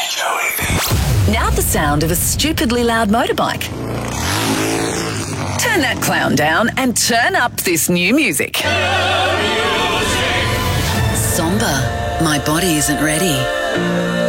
Now the sound of a stupidly loud motorbike. Turn that clown down and turn up this new music. Somber, my body isn't ready.